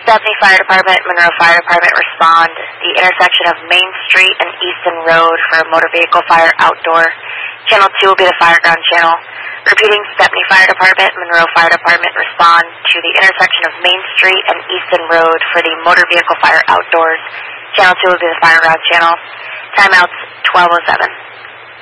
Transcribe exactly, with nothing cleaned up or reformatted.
Stepney Fire Department, Monroe Fire Department, respond. The intersection of Main Street and Easton Road for a motor vehicle fire outdoor. Channel two will be the fireground channel. Repeating, Stepney Fire Department, Monroe Fire Department, respond to the intersection of Main Street and Easton Road for the motor vehicle fire outdoors. Channel two will be the fireground channel. Timeouts twelve oh seven.